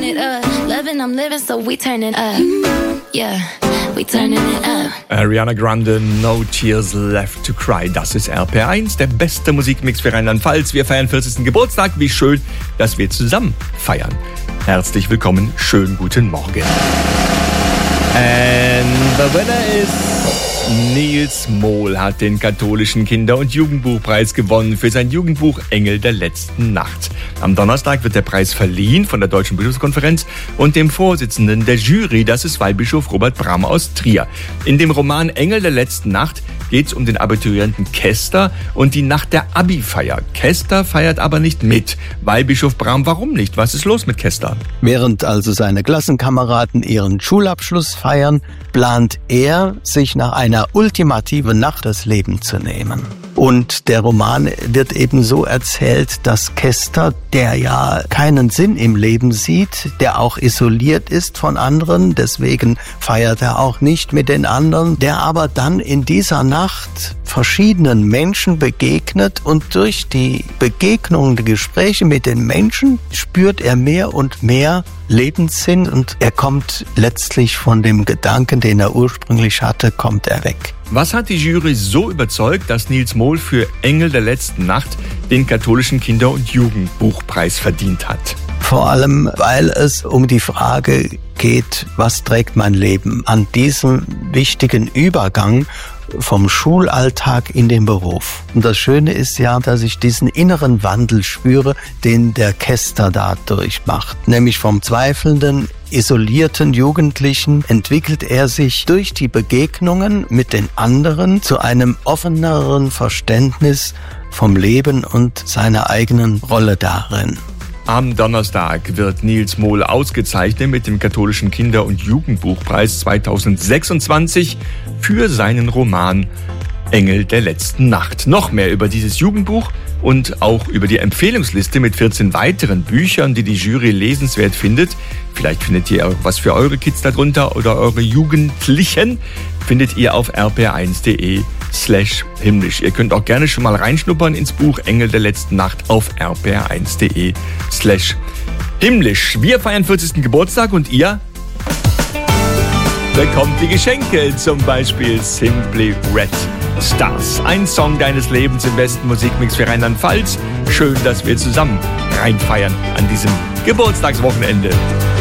it up. Loving, I'm living, so we turn it up. Yeah, we turning it up. Ariana Grande, No Tears Left to Cry. Das ist RPR1, der beste Musikmix für Rheinland-Pfalz. Wir feiern 40. Geburtstag. Wie schön, dass wir zusammen feiern. Herzlich willkommen, schönen guten Morgen. And the winner is Nils Mohl hat den katholischen Kinder- und Jugendbuchpreis gewonnen für sein Jugendbuch Engel der letzten Nacht. Am Donnerstag wird der Preis verliehen von der Deutschen Bischofskonferenz und dem Vorsitzenden der Jury, das ist Weihbischof Robert Brahm aus Trier. In dem Roman Engel der letzten Nacht geht es um den Abiturienten Kester und die Nacht der Abi-Feier. Kester feiert aber nicht mit. Weihbischof Brahm, warum nicht? Was ist los mit Kester? Während also seine Klassenkameraden ihren Schulabschluss feiern, plant er, sich nach einer ultimativen Nacht das Leben zu nehmen. Und der Roman wird eben so erzählt, dass Kester, der ja keinen Sinn im Leben sieht, der auch isoliert ist von anderen, deswegen feiert er auch nicht mit den anderen, der aber dann in dieser Nacht verschiedenen Menschen begegnet und durch die Begegnungen, die Gespräche mit den Menschen spürt er mehr und mehr Lebenssinn und er kommt letztlich von dem Gedanken, den er ursprünglich hatte, kommt er weg. Was hat die Jury so überzeugt, dass Nils Mohl für Engel der letzten Nacht den katholischen Kinder- und Jugendbuchpreis verdient hat? Vor allem, weil es um die Frage geht, was trägt mein Leben an diesem wichtigen Übergang vom Schulalltag in den Beruf. Und das Schöne ist ja, dass ich diesen inneren Wandel spüre, den der Kester da durchmacht. Nämlich vom zweifelnden, isolierten Jugendlichen entwickelt er sich durch die Begegnungen mit den anderen zu einem offeneren Verständnis vom Leben und seiner eigenen Rolle darin. Am Donnerstag wird Nils Mohl ausgezeichnet mit dem katholischen Kinder- und Jugendbuchpreis 2026 für seinen Roman Engel der letzten Nacht. Noch mehr über dieses Jugendbuch und auch über die Empfehlungsliste mit 14 weiteren Büchern, die die Jury lesenswert findet. Vielleicht findet ihr auch was für eure Kids darunter oder eure Jugendlichen, findet ihr auf rpr1.de/himmlisch. Ihr könnt auch gerne schon mal reinschnuppern ins Buch Engel der letzten Nacht auf rpr1.de/himmlisch. Wir feiern 40. Geburtstag und ihr bekommt die Geschenke, zum Beispiel Simply Red Stars. Ein Song deines Lebens im besten Musikmix für Rheinland-Pfalz. Schön, dass wir zusammen reinfeiern an diesem Geburtstagswochenende.